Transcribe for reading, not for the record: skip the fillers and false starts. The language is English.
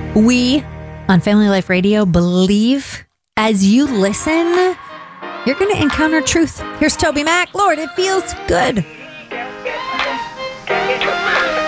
We on Family Life Radio believe as you listen, you're going to encounter truth. Here's Toby Mac. Lord, it feels good.